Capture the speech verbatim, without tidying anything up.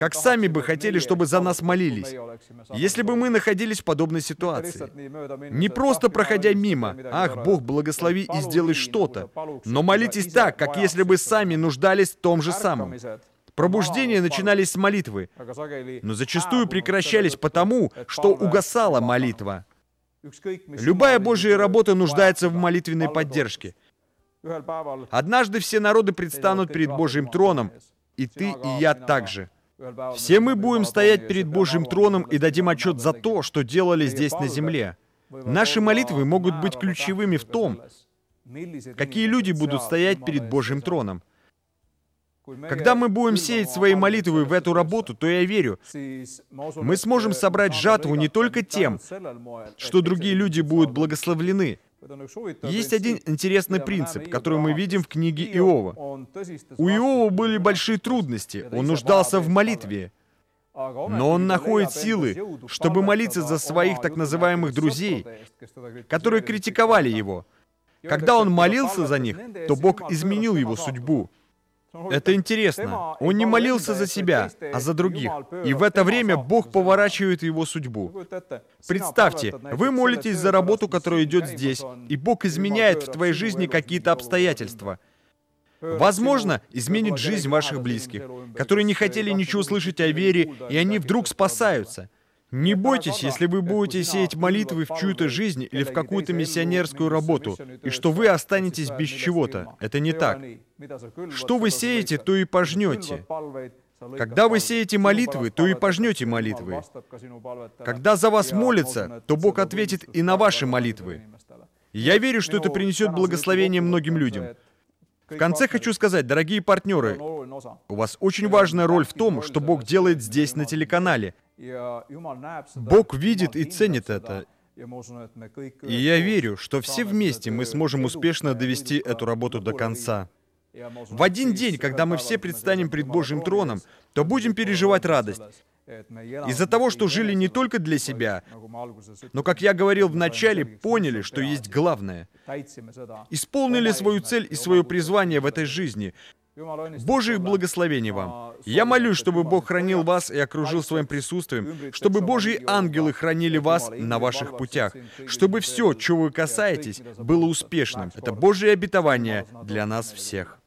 как сами бы хотели, чтобы за нас молились, если бы мы находились в подобной ситуации. Не просто проходя мимо, «Ах, Бог, благослови и сделай что-то», но молитесь так, как если бы сами нуждались в том же самом. Пробуждения начинались с молитвы, но зачастую прекращались потому, что угасала молитва. Любая Божья работа нуждается в молитвенной поддержке. Однажды все народы предстанут перед Божьим троном, и ты, и я также. Все мы будем стоять перед Божьим троном и дадим отчет за то, что делали здесь на земле. Наши молитвы могут быть ключевыми в том, какие люди будут стоять перед Божьим троном. Когда мы будем сеять свои молитвы в эту работу, то я верю, мы сможем собрать жатву не только тем, что другие люди будут благословлены. Есть один интересный принцип, который мы видим в книге Иова. У Иова были большие трудности, он нуждался в молитве. Но он находит силы, чтобы молиться за своих так называемых друзей, которые критиковали его. Когда он молился за них, то Бог изменил его судьбу. Это интересно. Он не молился за себя, а за других. И в это время Бог поворачивает его судьбу. Представьте, вы молитесь за работу, которая идет здесь, и Бог изменяет в твоей жизни какие-то обстоятельства. Возможно, изменит жизнь ваших близких, которые не хотели ничего слышать о вере, и они вдруг спасаются. Не бойтесь, если вы будете сеять молитвы в чью-то жизнь или в какую-то миссионерскую работу, и что вы останетесь без чего-то. Это не так. Что вы сеете, то и пожнете. Когда вы сеете молитвы, то и пожнете молитвы. Когда за вас молятся, то Бог ответит и на ваши молитвы. Я верю, что это принесет благословение многим людям. В конце хочу сказать, дорогие партнеры, у вас очень важная роль в том, что Бог делает здесь на телеканале. Бог видит и ценит это. И я верю, что все вместе мы сможем успешно довести эту работу до конца. В один день, когда мы все предстанем пред Божьим троном, то будем переживать радость. Из-за того, что жили не только для себя, но, как я говорил в начале, поняли, что есть главное. Исполнили свою цель и свое призвание в этой жизни. Божьих благословений вам. Я молюсь, чтобы Бог хранил вас и окружил своим присутствием, чтобы Божьи ангелы хранили вас на ваших путях, чтобы все, чего вы касаетесь, было успешным. Это Божье обетование для нас всех.